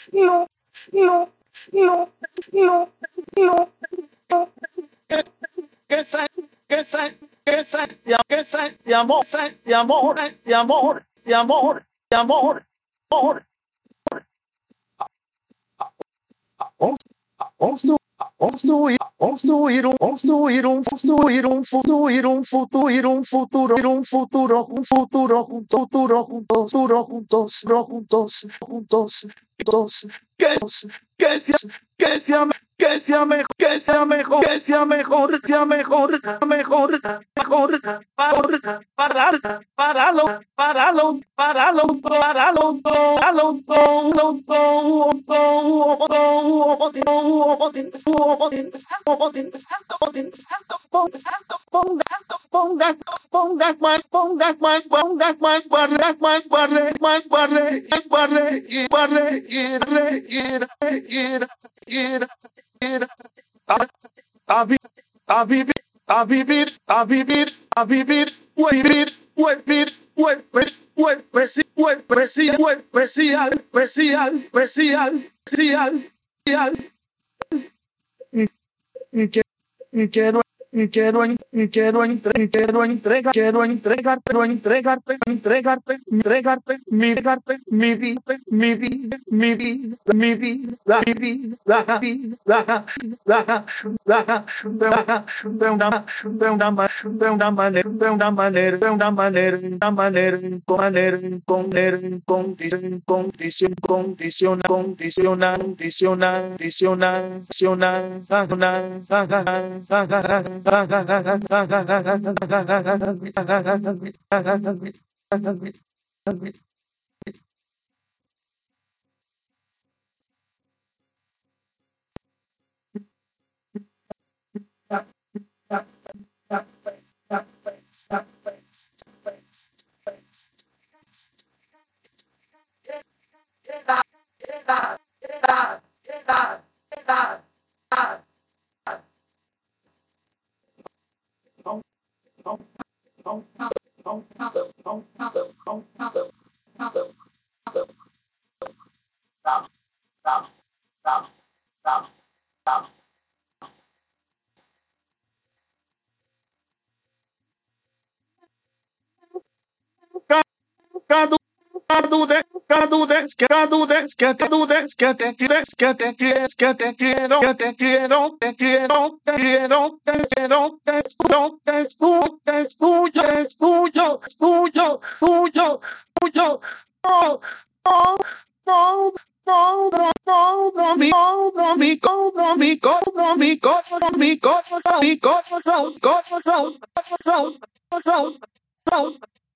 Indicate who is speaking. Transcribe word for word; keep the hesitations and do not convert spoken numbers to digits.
Speaker 1: no, no, no, no, no, no. Que sai, que sai, que sai, que sai, de amor, sai, de amor, de amor, de amor, de amor, amor. Construir, construir, construir um, construir um, construir um, construir um futuro, um futuro, um futuro, um futuro, um futuro, juntos, juntos, juntos, juntos, juntos, que que que sea que sea mejor, que sea mejor, que sea mejor, sea mejor, mejor, mejor, para, para, para los, para los, para los, para los, para los, los, ponga más, ponga más, ponga más, barre, más, barre, más, barre, más, barre, y barre, y re, y re, y re, y re, y re, a vivir, a vivir, a vivir, a vivir, a vivir, vivir, vivir, vivir, especial, especial, especial, especial, especial, especial, quiero quiero quiero entre, quiero entregar quiero entregar quiero entregarte entregarte entregarte mi entregarte mi vida mi vida mi vida mi vida la vida la vida la la la de una de una de una manera de una manera de una manera de una manera con manera con condición condición condición condición condición condición condición Cadudes, cadudes, cadudes, que te dudes, que te quieres, que te quieres, que te quiero, que te quiero, te quiero, te quiero, te quiero, te escucho, te escucho, te escucho, te escucho, tuyo, tuyo, tuyo, no, no, no, no, no, no, mi, no, mi, no, mi, no, mi, no, mi, no, mi, no, mi, no,